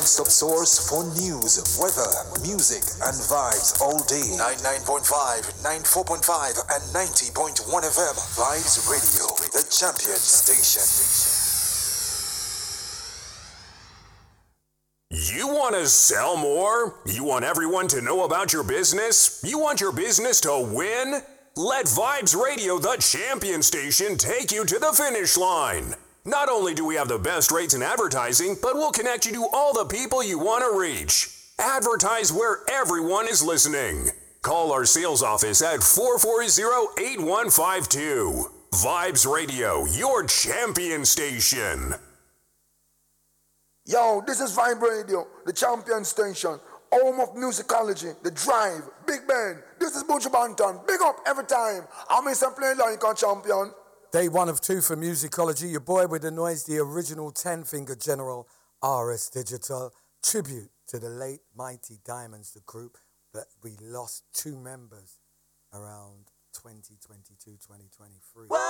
one-stop source for news, weather, music, and vibes all day. 99.5, 94.5, and 90.1 FM. Vibes Radio, the champion station. You want to sell more? You want everyone to know about your business? You want your business to win? Let Vibes Radio, the champion station, take you to the finish line. Not only do we have the best rates in advertising, but we'll connect you to all the people you want to reach. Advertise where everyone is listening. Call our sales office at 440-8152. Vibes Radio, your champion station. Yo, this is Vibe Radio, the champion station, home of musicology, the drive, Big Ben. This is Buju Banton. Big up every time. I'm in some playing like a champion. Day 1 of 2 for musicology. Your boy with the noise, the original 10-finger general, RS Digital. Tribute to the late Mighty Diamonds, the group that we lost 2 members around 2022, 2023.